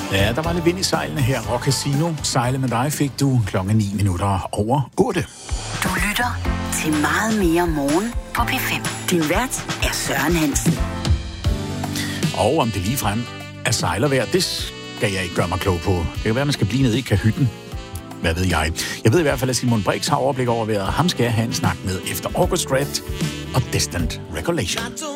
Ja, der var lidt vind i sejlene her. Rock Casino. Sejle med dig fik du 9:09. Du lytter til Meget mere morgen på P5. Din vært er Søren Hansen. Og om det ligefrem er sejlervejr, det skal jeg ikke gøre mig klog på. Det kan være, at man skal blive nede i kahytten. Hvad ved jeg? Jeg ved i hvert fald, at Simon Brix har overblik over vejret. Ham skal jeg have en snak med efter August Red og Distant Recollection.